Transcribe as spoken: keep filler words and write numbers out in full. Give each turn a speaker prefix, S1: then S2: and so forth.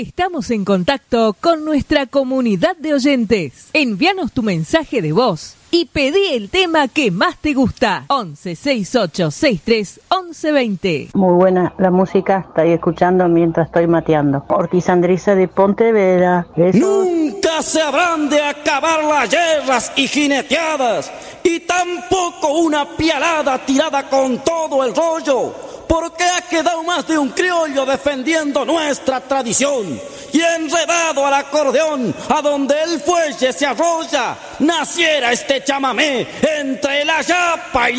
S1: Estamos en contacto con nuestra comunidad de oyentes. Envíanos tu mensaje de voz y pedí el tema que más te gusta. once sesenta y ocho sesenta y tres once veinte.
S2: Muy buena la música, estoy escuchando mientras estoy mateando. Ortiz Andresa de Pontevedra. Besos.
S3: Nunca se habrán de acabar las guerras y jineteadas, y tampoco una pialada tirada con todo el rollo, porque ha quedado más de un criollo defendiendo nuestra tradición. Y enredado al acordeón, a donde el fuelle se arrolla, naciera este chamamé entre la yapa y